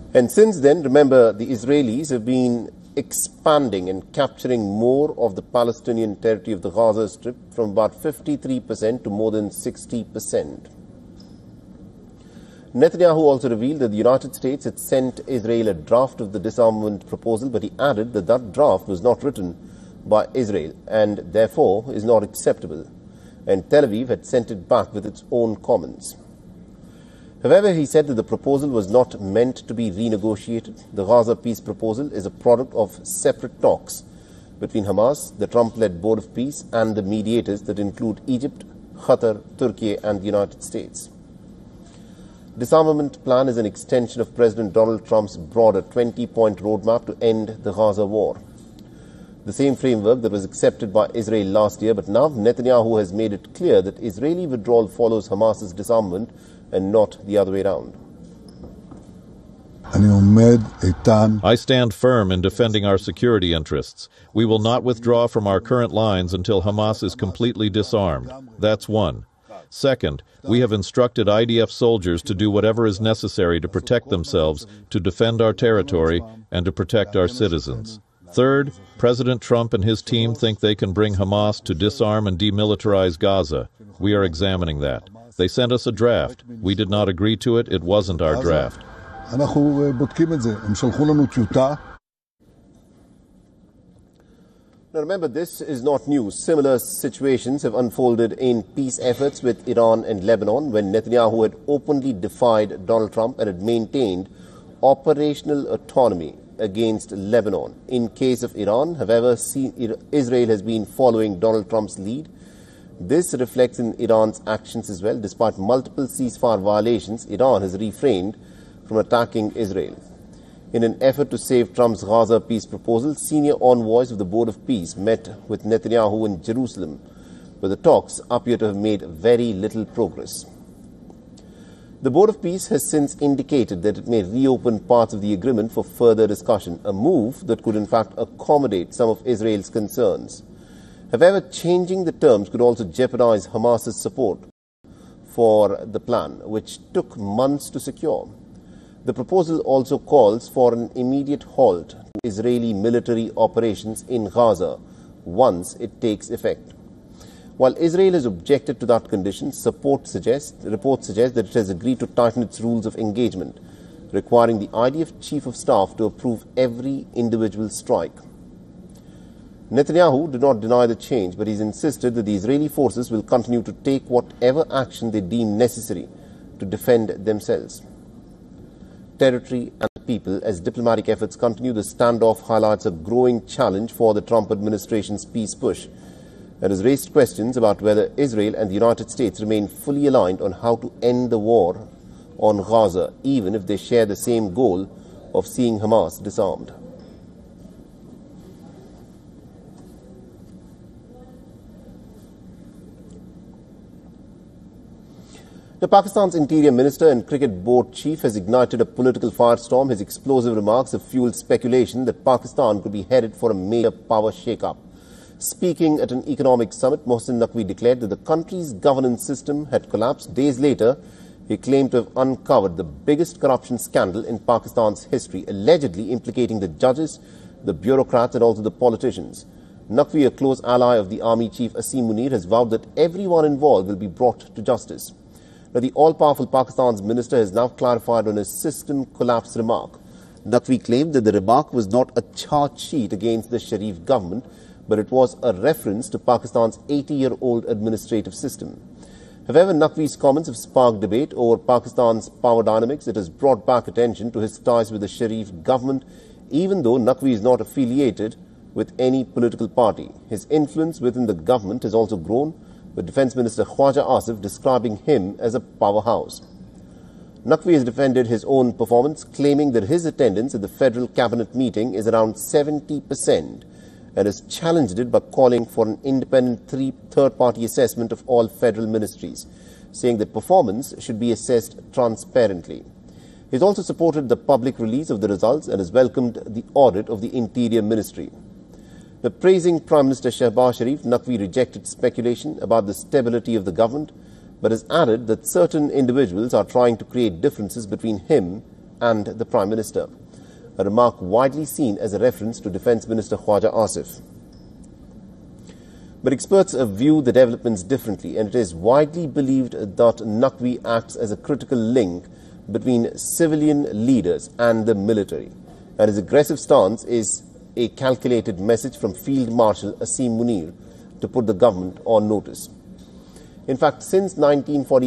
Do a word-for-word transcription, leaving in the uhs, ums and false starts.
And since then, remember, the Israelis have been expanding and capturing more of the Palestinian territory of the Gaza Strip from about fifty-three percent to more than sixty percent. Netanyahu also revealed that the United States had sent Israel a draft of the disarmament proposal, but he added that that draft was not written by Israel and therefore is not acceptable, and Tel Aviv had sent it back with its own comments. However, he said that the proposal was not meant to be renegotiated. The Gaza peace proposal is a product of separate talks between Hamas, the Trump-led Board of Peace, and the mediators that include Egypt, Qatar, Turkey, and the United States. Disarmament plan is an extension of President Donald Trump's broader twenty-point roadmap to end the Gaza war. The same framework that was accepted by Israel last year, but now Netanyahu has made it clear that Israeli withdrawal follows Hamas's disarmament and not the other way around. I stand firm in defending our security interests. We will not withdraw from our current lines until Hamas is completely disarmed. That's one. Second, we have instructed I D F soldiers to do whatever is necessary to protect themselves, to defend our territory, and to protect our citizens. Third, President Trump and his team think they can bring Hamas to disarm and demilitarize Gaza. We are examining that. They sent us a draft. We did not agree to it. It wasn't our draft. Now remember, this is not new. Similar situations have unfolded in peace efforts with Iran and Lebanon when Netanyahu had openly defied Donald Trump and had maintained operational autonomy against Lebanon. In case of Iran, however, Israel has been following Donald Trump's lead. This reflects in Iran's actions as well. Despite multiple ceasefire violations, Iran has refrained from attacking Israel. In an effort to save Trump's Gaza peace proposal, senior envoys of the Board of Peace met with Netanyahu in Jerusalem, but the talks appear to have made very little progress. The Board of Peace has since indicated that it may reopen parts of the agreement for further discussion, a move that could in fact accommodate some of Israel's concerns. However, changing the terms could also jeopardize Hamas's support for the plan, which took months to secure. The proposal also calls for an immediate halt to Israeli military operations in Gaza once it takes effect. While Israel has objected to that condition, support suggests, reports suggest that it has agreed to tighten its rules of engagement, requiring the I D F Chief of Staff to approve every individual strike. Netanyahu did not deny the change, but he's insisted that the Israeli forces will continue to take whatever action they deem necessary to defend themselves, territory and people. As diplomatic efforts continue, the standoff highlights a growing challenge for the Trump administration's peace push and has raised questions about whether Israel and the United States remain fully aligned on how to end the war on Gaza, even if they share the same goal of seeing Hamas disarmed. Now, Pakistan's Interior Minister and Cricket Board Chief has ignited a political firestorm. His explosive remarks have fueled speculation that Pakistan could be headed for a major power shake-up. Speaking at an economic summit, Mohsin Naqvi declared that the country's governance system had collapsed. Days later, he claimed to have uncovered the biggest corruption scandal in Pakistan's history, allegedly implicating the judges, the bureaucrats and also the politicians. Naqvi, a close ally of the Army Chief Asim Munir, has vowed that everyone involved will be brought to justice. Now, the all-powerful Pakistan's minister has now clarified on his system collapse remark. Naqvi claimed that the remark was not a charge sheet against the Sharif government, but it was a reference to Pakistan's eighty-year-old administrative system. However, Naqvi's comments have sparked debate over Pakistan's power dynamics. It has brought back attention to his ties with the Sharif government, even though Naqvi is not affiliated with any political party. His influence within the government has also grown, with Defence Minister Khwaja Asif describing him as a powerhouse. Naqvi has defended his own performance, claiming that his attendance at the federal cabinet meeting is around seventy percent, and has challenged it by calling for an independent third-party assessment of all federal ministries, saying that performance should be assessed transparently. He has also supported the public release of the results and has welcomed the audit of the Interior Ministry. Now, praising Prime Minister Shehbaz Sharif, Naqvi rejected speculation about the stability of the government, but has added that certain individuals are trying to create differences between him and the Prime Minister, a remark widely seen as a reference to Defence Minister Khwaja Asif. But experts view the developments differently, and it is widely believed that Naqvi acts as a critical link between civilian leaders and the military, and his aggressive stance is a calculated message from Field Marshal Asim Munir to put the government on notice. In fact, since nineteen forty